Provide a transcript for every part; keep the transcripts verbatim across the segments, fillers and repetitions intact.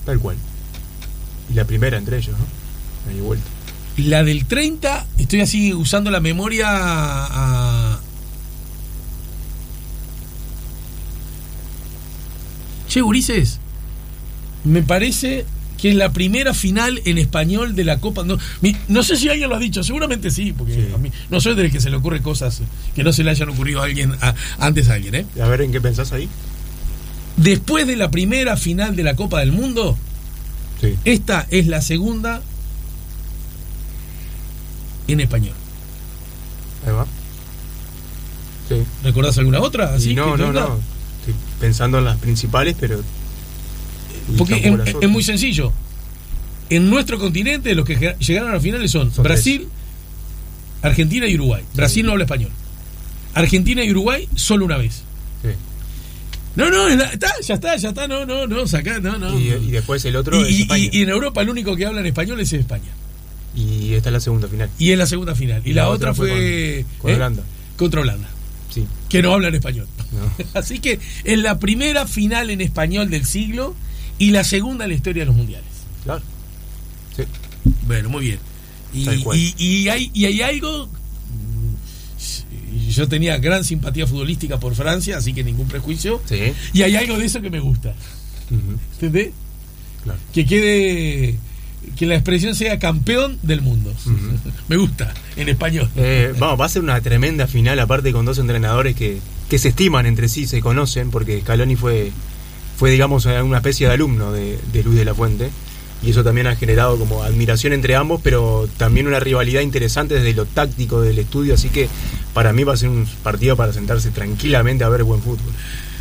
Tal cual. Y la primera entre ellos, ¿no? Ahí vuelta. La del treinta, estoy así usando la memoria a... Che, gurises, me parece que es la primera final en español de la Copa. No, mi, no sé si alguien lo ha dicho, seguramente sí, porque sí. A mí no soy del que se le ocurre cosas que no se le hayan ocurrido a alguien a, antes a alguien, ¿eh? A ver, ¿en qué pensás ahí? Después de la primera final de la Copa del Mundo, sí. Esta es la segunda en español. Ahí va. Sí. ¿Recordás alguna otra? ¿Así no, que no, no. Estoy pensando en las principales, pero... Porque es, es muy sencillo. En nuestro continente, los que llegaron a las finales son, son Brasil, tres. Argentina y Uruguay. Brasil sí. No habla español. Argentina y Uruguay solo una vez. Sí. No, no, está, ya está, ya está, no, no, no, saca, no, no. Y, y después el otro y, es España. Y, y en Europa el único que habla en español es España. Y esta es la segunda final. Y es la segunda final. Y, y la, la otra, otra fue, fue con, con ¿eh? Holanda. Contra Holanda. Sí. Que no habla en español. No. Así que es la primera final en español del siglo y la segunda en la historia de los mundiales. Claro. Sí. Bueno, muy bien. Y, y, y, hay, y hay algo. Yo tenía gran simpatía futbolística por Francia, así que ningún prejuicio. Sí. Y hay algo de eso que me gusta. Uh-huh. ¿Entendés? Claro. Que quede. Que la expresión sea campeón del mundo. Uh-huh. Me gusta, en español. Eh, vamos, va a ser una tremenda final, aparte con dos entrenadores que, que se estiman entre sí, se conocen, porque Scaloni fue, fue digamos, una especie de alumno de, de Luis de la Fuente. Y eso también ha generado como admiración entre ambos, pero también una rivalidad interesante desde lo táctico del estudio, así que para mí va a ser un partido para sentarse tranquilamente a ver buen fútbol.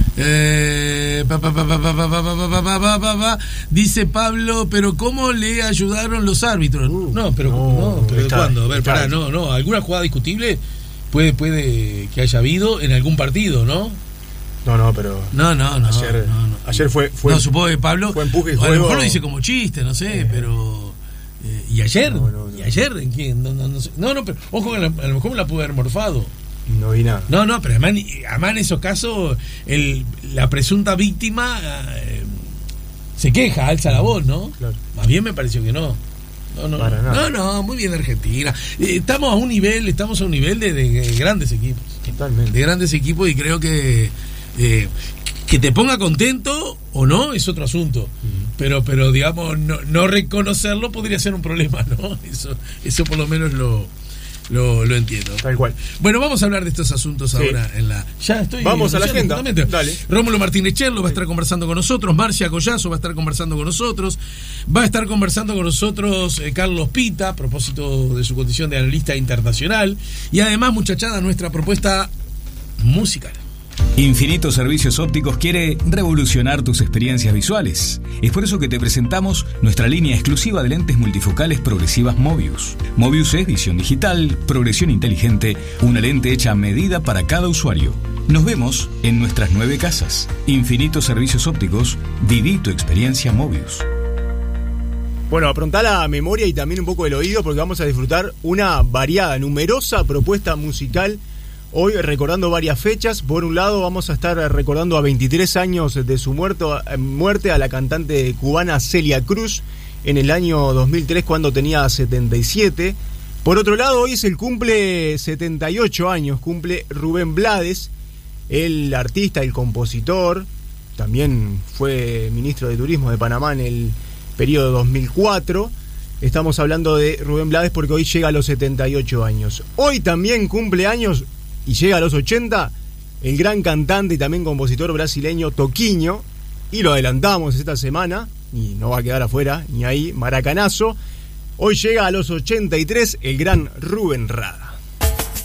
Eh, pa, pa, pa, pa, pa, pa, pa, pa, pa, pa, pa. Dice Pablo, pero ¿cómo le ayudaron los árbitros? Uh, no, pero no, no pero está, ¿cuándo? A ver, pará, no, no, alguna jugada discutible puede, puede que haya habido en algún partido, ¿no? No, no, pero no, no, no, ayer, no, no. ayer fue, fue no, supongo que Pablo fue empuje y a juego. lo mejor lo dice como chiste, no sé, eh, pero eh, y ayer, no, no, no. y ayer, ¿en quién? No, no, no, sé. no, no, pero ojo que a lo mejor me la pude haber morfado. No vi nada. No, no, pero además, además en esos casos el, la presunta víctima eh, se queja, alza la voz, ¿no? Claro. Más bien me pareció que no. No, no, Para no, nada. no, no, muy bien Argentina. Eh, estamos a un nivel, estamos a un nivel de, de, de grandes equipos. Totalmente. De grandes equipos y creo que eh, que te ponga contento o no es otro asunto. Uh-huh. Pero, pero digamos, no, no reconocerlo podría ser un problema, ¿no? Eso, eso por lo menos lo Lo, lo entiendo. Tal cual. Bueno, vamos a hablar de estos asuntos sí. ahora en la. Ya estoy. Vamos a la agenda. Dale. Rómulo Martínez Cherlo va a estar conversando con nosotros. Marcia Collazo va a estar conversando con nosotros. Va a estar conversando con nosotros eh, Carlos Pita, a propósito de su condición de analista internacional. Y además, muchachada, nuestra propuesta musical. Infinito Servicios Ópticos quiere revolucionar tus experiencias visuales. Es por eso que te presentamos nuestra línea exclusiva de lentes multifocales progresivas Mobius. Mobius es visión digital, progresión inteligente, una lente hecha a medida para cada usuario. Nos vemos en nuestras nueve casas. Infinito Servicios Ópticos, viví tu experiencia Mobius. Bueno, aprontá la memoria y también un poco el oído porque vamos a disfrutar una variada, numerosa propuesta musical. Hoy recordando varias fechas. Por un lado vamos a estar recordando a veintitrés años de su muerto, muerte a la cantante cubana Celia Cruz en el año dos mil tres cuando tenía setenta y siete. Por otro lado hoy es el cumple setenta y ocho años, cumple Rubén Blades, el artista, el compositor, también fue ministro de Turismo de Panamá en el periodo dos mil cuatro. Estamos hablando de Rubén Blades porque hoy llega a los setenta y ocho años. Hoy también cumple años y llega a los ochenta el gran cantante y también compositor brasileño Toquinho, y lo adelantamos esta semana y no va a quedar afuera ni ahí, maracanazo. Hoy llega a los ochenta y tres el gran Rubén Rada.